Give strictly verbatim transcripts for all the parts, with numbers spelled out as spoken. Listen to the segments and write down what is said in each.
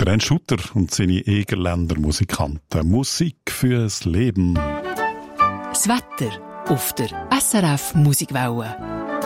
Der Ernst Schutter und seine Egerländer Musikanten. Musik fürs Leben. Das Wetter auf der S R F Musikwelle.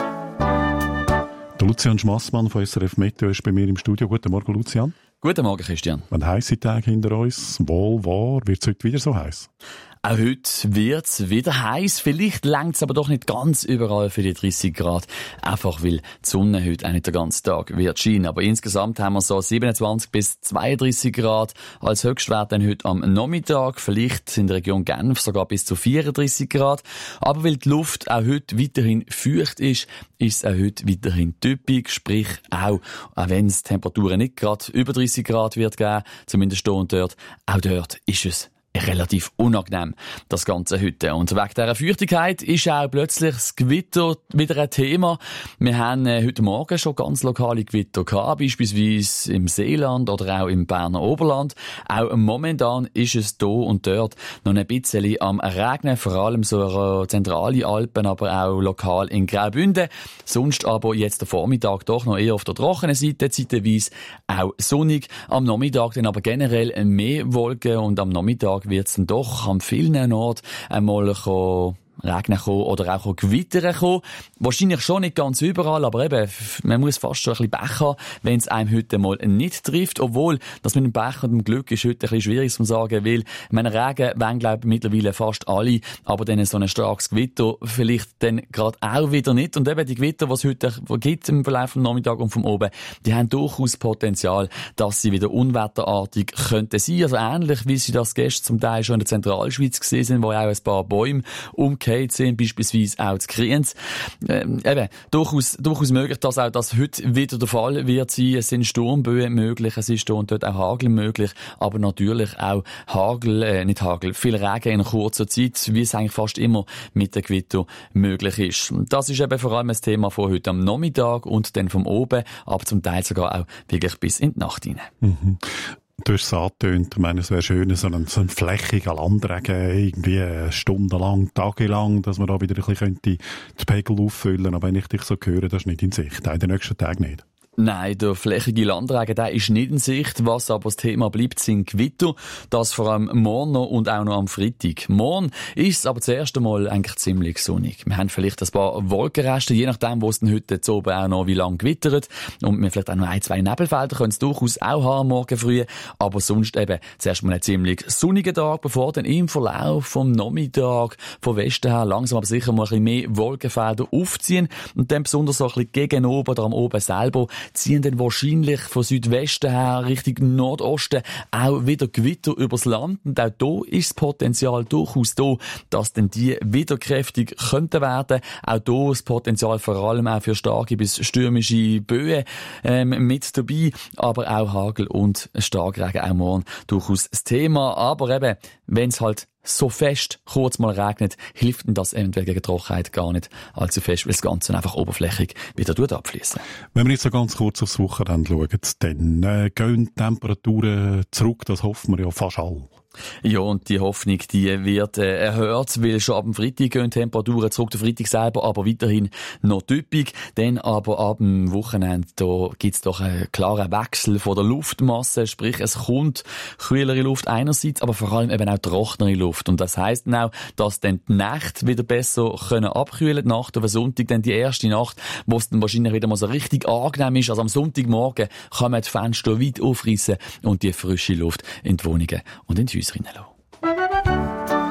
Der Lucian Schmassmann von S R F Meteo ist bei mir im Studio. Guten Morgen, Lucian. Guten Morgen, Christian. Wann heisse Tage hinter uns? Wohl wahr, wird es heute wieder so heiß? Auch heute wird's wieder heiß. Vielleicht längt's aber doch nicht ganz überall für die dreißig Grad. Einfach weil die Sonne heute auch nicht den ganzen Tag wird scheinen. Aber insgesamt haben wir so siebenundzwanzig bis zweiunddreißig Grad als Höchstwert dann heute am Nachmittag. Vielleicht in der Region Genf sogar bis zu vierunddreißig Grad. Aber weil die Luft auch heute weiterhin feucht ist, ist es auch heute weiterhin typisch. Sprich auch, auch wenn es Temperaturen nicht gerade über dreißig Grad wird geben, zumindest hier und dort, auch dort ist es relativ unangenehm, das Ganze heute. Und wegen dieser Feuchtigkeit ist auch plötzlich das Gewitter wieder ein Thema. Wir haben äh, heute Morgen schon ganz lokale Gewitter gehabt, beispielsweise im Seeland oder auch im Berner Oberland. Auch momentan ist es hier und dort noch ein bisschen am Regnen, vor allem so in zentralen Alpen, aber auch lokal in Graubünden. Sonst aber jetzt der Vormittag doch noch eher auf der trockenen Seite, zeitweise auch sonnig. Am Nachmittag dann aber generell mehr Wolken und am Nachmittag wird es dann doch an vielen Orten einmal kommen, regnen kommen oder auch Gewitter kommen. Wahrscheinlich schon nicht ganz überall, aber eben, man muss fast schon ein bisschen Pech haben, wenn es einem heute mal nicht trifft. Obwohl, das mit dem Pech und dem Glück ist heute ein bisschen schwierig zu sagen, weil, meine Regen wollen, glaube ich, mittlerweile fast alle, aber dann so ein starkes Gewitter vielleicht dann gerade auch wieder nicht. Und eben die Gewitter, die es heute gibt im Verlauf vom Nachmittag und vom Oben, die haben durchaus Potenzial, dass sie wieder unwetterartig könnten sein. Also ähnlich, wie sie das gestern zum Teil schon in der Zentralschweiz gesehen sind, wo auch ein paar Bäume umgekehrt sind, beispielsweise auch zu Kriens. Ähm, eben, durchaus, durchaus möglich, dass auch das heute wieder der Fall wird sein. Es sind Sturmböen möglich, es ist hier und dort auch Hagel möglich, aber natürlich auch Hagel, äh, nicht Hagel, viel Regen in kurzer Zeit, wie es eigentlich fast immer mit dem Gewitter möglich ist. Das ist eben vor allem das Thema von heute am Nachmittag und dann vom Oben, aber zum Teil sogar auch wirklich bis in die Nacht hinein. Mhm. Du hast es angetönt, ich meine, es wäre schön, so ein, so ein flächiger Landregen, irgendwie stundenlang, tagelang, dass man da wieder ein bisschen die Pegel auffüllen könnte. Aber wenn ich dich so höre, das ist nicht in Sicht. Nein, den nächsten Tag nicht. Nein, der flächige Landregen, der ist nicht in Sicht. Was aber das Thema bleibt, sind Gewitter. Das vor allem morgen noch und auch noch am Freitag. Morgen ist es aber das erste Mal eigentlich ziemlich sonnig. Wir haben vielleicht ein paar Wolkenreste, je nachdem, wo es dann heute zu oben auch noch wie lange gewittert. Und wir vielleicht auch noch ein, zwei Nebelfelder können es durchaus auch haben morgen früh. Aber sonst eben zuerst mal ein ziemlich sonniger Tag, bevor dann im Verlauf vom Nachmittag von Westen her langsam aber sicher mal ein bisschen mehr Wolkenfelder aufziehen. Und dann besonders so ein bisschen gegen oben oder am oben selber ziehen dann wahrscheinlich von Südwesten her Richtung Nordosten auch wieder Gewitter übers Land. Und auch da ist das Potenzial durchaus da, dass dann die wieder kräftig könnten werden. Auch da das Potenzial vor allem auch für starke bis stürmische Böen ähm, mit dabei. Aber auch Hagel und Starkregen auch morgen durchaus das Thema. Aber eben, wenn es halt so fest kurz mal regnet, hilft denn das eventuell gegen Trockenheit gar nicht allzu fest, weil das Ganze einfach oberflächlich wieder abfließen. Wenn wir jetzt so ganz kurz aufs Wochenende schauen, dann äh, gehen die Temperaturen zurück, das hoffen wir ja fast alle. Ja, und die Hoffnung, die wird äh, erhört, weil schon ab dem Freitag gehen Temperaturen zurück, der Freitag selber aber weiterhin noch typisch. Dann aber ab dem Wochenende, da gibt's doch einen klaren Wechsel von der Luftmasse, sprich es kommt kühlere Luft einerseits, aber vor allem eben auch trockenere Luft. Und das heisst dann auch, dass dann die Nächte wieder besser können abkühlen, die Nacht auf den Sonntag, dann die erste Nacht, wo es dann wahrscheinlich wieder mal so richtig angenehm ist. Also am Sonntagmorgen kann man die Fenster weit aufreissen und die frische Luft in die Wohnungen und in die reinlassen.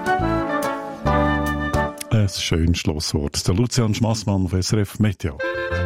Ein schönes Schlusswort. Der Lucian Schmassmann von S R F Meteo.